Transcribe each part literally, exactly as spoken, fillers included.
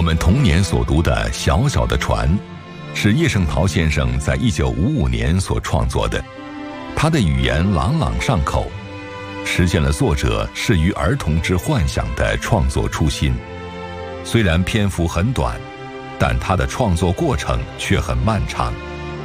们童年所读的《小小的船》，是叶圣陶先生在一九五五年所创作的。他的语言朗朗上口，实现了作者适于儿童之幻想的创作初心。虽然篇幅很短，但他的创作过程却很漫长。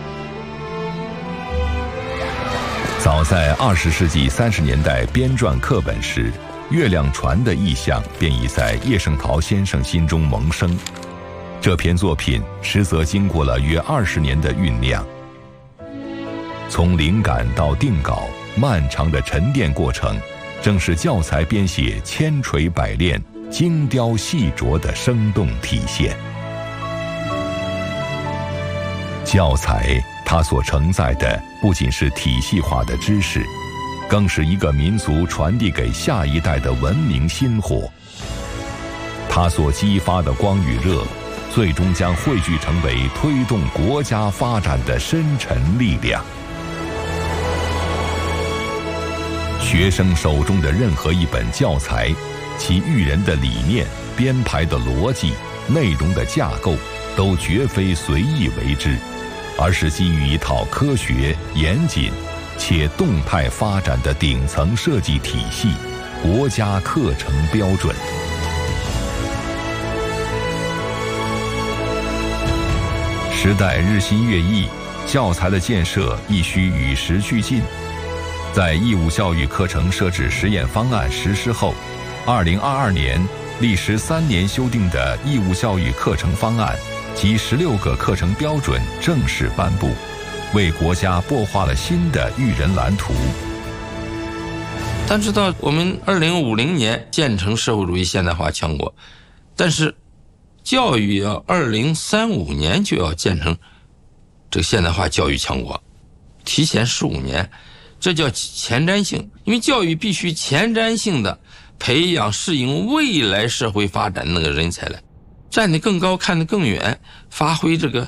早在二十世纪三十年代编撰课本时，月亮船的意象便已在叶圣陶先生心中萌生。这篇作品实则经过了约二十年的酝酿，从灵感到定稿，漫长的沉淀过程，正是教材编写千锤百炼、精雕细琢的生动体现。教材它所承载的不仅是体系化的知识，更是一个民族传递给下一代的文明薪火。它所激发的光与热，最终将汇聚成为推动国家发展的深沉力量。学生手中的任何一本教材，其育人的理念、编排的逻辑、内容的架构，都绝非随意为之，而是基于一套科学、严谨且动态发展的顶层设计体系——国家课程标准。时代日新月异，教材的建设亦需与时俱进。在义务教育课程设置实验方案实施后，二零二二年历时三年修订的义务教育课程方案及十六个课程标准正式颁布，为国家擘画了新的育人蓝图。 但知道我们二零五零年建成社会主义现代化强国，但是教育要二零三五年就要建成这个现代化教育强国，提前十五年，这叫前瞻性。因为教育必须前瞻性的培养适应未来社会发展那个人才来，站得更高，看得更远，发挥这个